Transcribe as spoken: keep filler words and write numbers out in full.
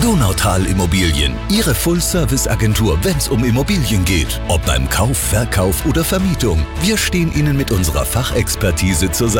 Donautal Immobilien, Ihre Full-Service-Agentur, wenn es um Immobilien geht. Ob beim Kauf, Verkauf oder Vermietung. Wir stehen Ihnen mit unserer Fachexpertise zur Seite.